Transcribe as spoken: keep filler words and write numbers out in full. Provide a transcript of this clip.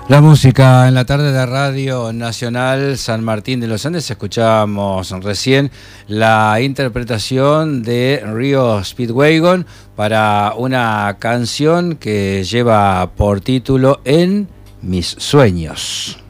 La música en la tarde de Radio Nacional San Martín de los Andes. Escuchábamos recién la interpretación de Río Speedwagon para una canción que lleva por título En mis sueños.